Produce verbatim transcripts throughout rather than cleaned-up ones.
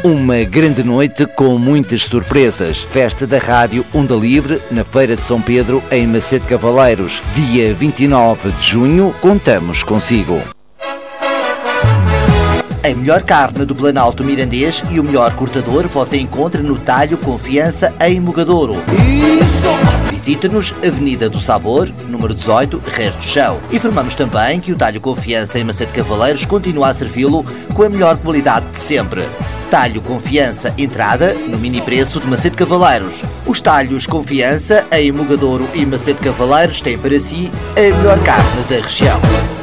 Uma grande noite com muitas surpresas. Festa da Rádio Onda Livre na Feira de São Pedro, em Macedo Cavaleiros. Dia vinte e nove de junho, contamos consigo. A melhor carne do Planalto Mirandês e o melhor cortador você encontra no Talho Confiança em Mogadouro. Isso! Visite-nos, Avenida do Sabor, número dezoito, Resto do Chão. Informamos também que o Talho Confiança em Macedo Cavaleiros continua a servi-lo com a melhor qualidade de sempre. Talho Confiança, entrada no mini preço de Macedo Cavaleiros. Os Talhos Confiança em Mogadouro e Macedo Cavaleiros têm para si a melhor carne da região.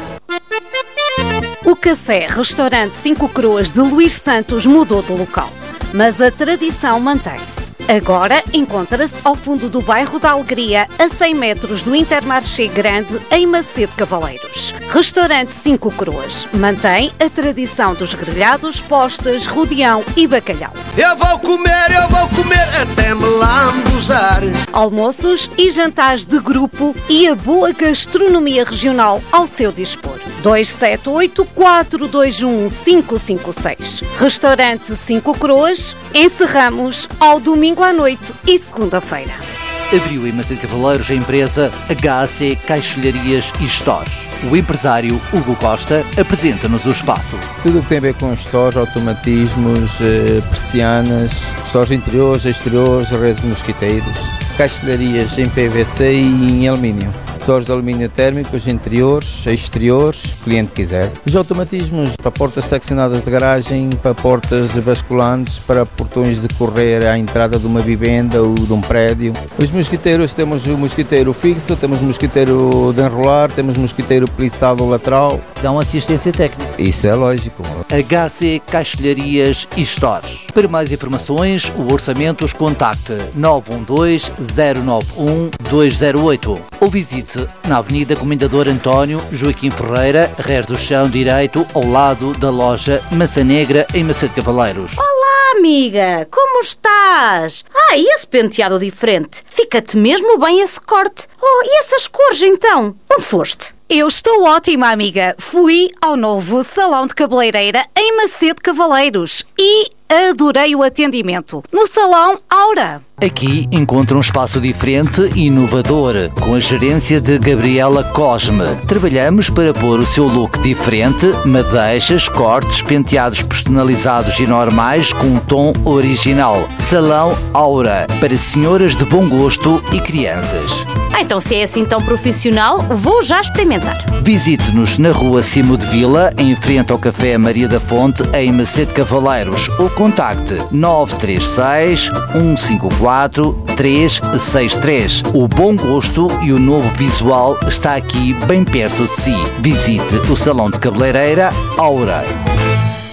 O café Restaurante Cinco Coroas de Luís Santos mudou de local, mas a tradição mantém-se. Agora encontra-se ao fundo do bairro da Alegria, a cem metros do Intermarché Grande, em Macedo Cavaleiros. Restaurante Cinco Coroas mantém a tradição dos grelhados, postas, rodeão e bacalhau. Eu vou comer, eu vou comer até me lambuzar. Almoços e jantares de grupo e a boa gastronomia regional ao seu dispor. dois sete oito, quatro dois um, cinco cinco seis. Restaurante Cinco Coroas. Encerramos ao domingo à noite e segunda-feira. Abriu em Macedo Cavaleiros a empresa H A C Caixilharias e Stores. O empresário Hugo Costa apresenta-nos o espaço. Tudo o que tem a ver com stores, automatismos, eh, persianas, stores interiores, exteriores, redes de mosquiteiros, caixilharias em P V C e em alumínio. Stores de alumínio térmicos, interiores, exteriores, o cliente quiser. Os automatismos para portas seccionadas de garagem, para portas basculantes, para portões de correr à entrada de uma vivenda ou de um prédio. Os mosquiteiros, temos o mosquiteiro fixo, temos o mosquiteiro de enrolar, temos o mosquiteiro plissado lateral. Dão assistência técnica. Isso é lógico. H A C Caixilharias e Stores. Para mais informações, o orçamentos, contacte nove um dois, zero nove um, dois zero oito ou visite na Avenida Comendador António Joaquim Ferreira, Resto do Chão direito, ao lado da loja Maçã Negra, em Macedo Cavaleiros. Olá, amiga! Como estás? Ah, e esse penteado diferente? Fica-te mesmo bem esse corte. Oh, e essas cores então? Onde foste? Eu estou ótima, amiga. Fui ao novo salão de cabeleireira em Macedo Cavaleiros e adorei o atendimento. No salão Aura. Aqui encontra um espaço diferente e inovador, com a gerência de Gabriela Cosme. Trabalhamos para pôr o seu look diferente, madeixas, cortes, penteados personalizados e normais com um tom original. Salão Aura, para senhoras de bom gosto e crianças. Ah, então se é assim tão profissional, vou já experimentar. Visite-nos na rua Cimo de Vila, em frente ao Café Maria da Fonte, em Macedo Cavaleiros, ou contacte nove três seis, um cinco quatro, três seis três. O bom gosto e o novo visual está aqui bem perto de si. Visite o Salão de Cabeleireira Aura.